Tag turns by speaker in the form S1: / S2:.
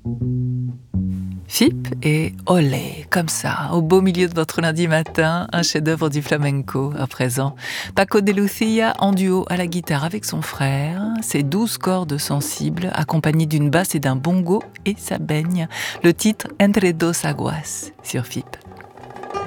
S1: FIP et Olé, comme ça, au beau milieu de votre lundi matin, un chef-d'œuvre du flamenco à présent. Paco de Lucia en duo à la guitare avec son frère, ses 12 cordes sensibles, accompagnées d'une basse et d'un bongo, et ça baigne. Le titre Entre dos aguas sur FIP.